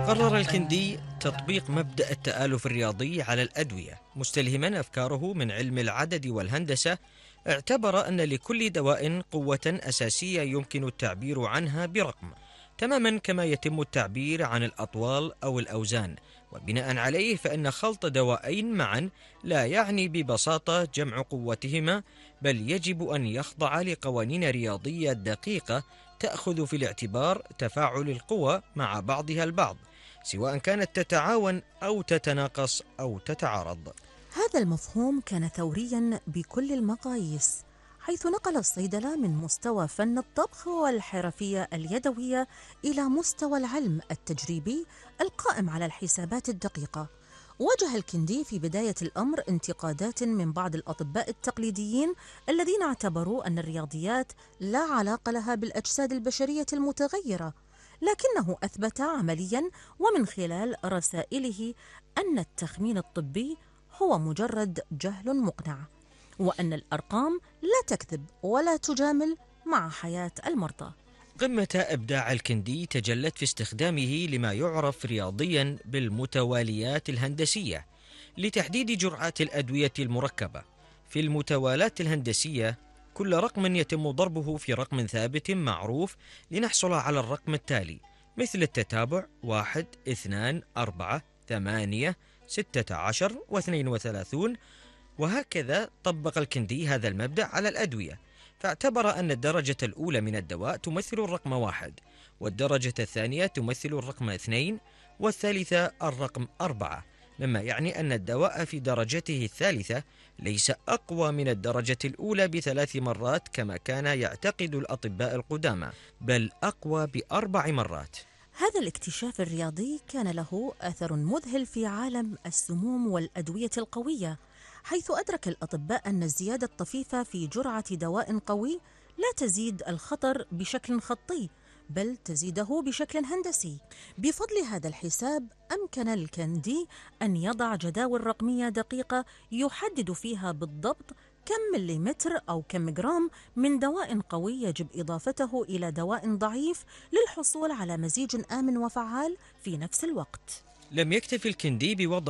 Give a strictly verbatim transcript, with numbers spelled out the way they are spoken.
قرر الكندي تطبيق مبدأ التآلف الرياضي على الأدوية، مستلهما أفكاره من علم العدد والهندسة. اعتبر أن لكل دواء قوة أساسية يمكن التعبير عنها برقم، تماما كما يتم التعبير عن الأطوال أو الأوزان. وبناء عليه فإن خلط دوائين معا لا يعني ببساطة جمع قوتهما، بل يجب أن يخضع لقوانين رياضية دقيقة تأخذ في الاعتبار تفاعل القوى مع بعضها البعض، سواء كانت تتعاون أو تتناقص أو تتعارض. هذا المفهوم كان ثورياً بكل المقاييس، حيث نقل الصيدلة من مستوى فن الطبخ والحرفية اليدوية إلى مستوى العلم التجريبي القائم على الحسابات الدقيقة. واجه الكندي في بداية الأمر انتقادات من بعض الأطباء التقليديين الذين اعتبروا أن الرياضيات لا علاقة لها بالأجساد البشرية المتغيرة، لكنه أثبت عملياً ومن خلال رسائله أن التخمين الطبي هو مجرد جهل مقنع، وأن الأرقام لا تكذب ولا تجامل مع حياة المرضى. قمة إبداع الكندي تجلت في استخدامه لما يعرف رياضيا بالمتواليات الهندسية لتحديد جرعات الأدوية المركبة. في المتوالات الهندسية كل رقم يتم ضربه في رقم ثابت معروف لنحصل على الرقم التالي، مثل التتابع واحد اثنان أربعة ثمانية ستة عشر واثنين وثلاثون. وهكذا طبق الكندي هذا المبدأ على الأدوية، فاعتبر أن الدرجة الأولى من الدواء تمثل الرقم واحد، والدرجة الثانية تمثل الرقم اثنين، والثالثة الرقم أربعة، مما يعني أن الدواء في درجته الثالثة ليس أقوى من الدرجة الأولى بثلاث مرات كما كان يعتقد الأطباء القدامى، بل أقوى بأربع مرات. هذا الاكتشاف الرياضي كان له أثر مذهل في عالم السموم والأدوية القوية، حيث أدرك الأطباء أن الزيادة الطفيفة في جرعة دواء قوي لا تزيد الخطر بشكل خطي، بل تزيده بشكل هندسي. بفضل هذا الحساب أمكن الكندي أن يضع جداول رقمية دقيقة يحدد فيها بالضبط كم مليمتر أو كم جرام من دواء قوي يجب إضافته إلى دواء ضعيف للحصول على مزيج آمن وفعال في نفس الوقت. لم يكتف الكندي بوضع